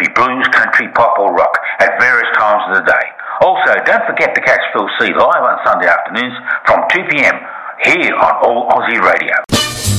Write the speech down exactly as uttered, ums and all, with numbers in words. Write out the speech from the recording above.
be blues, country, pop or rock at various times of the day. Also, don't forget to catch Phil C live on Sunday afternoons from two p.m. here on All Aussie Radio.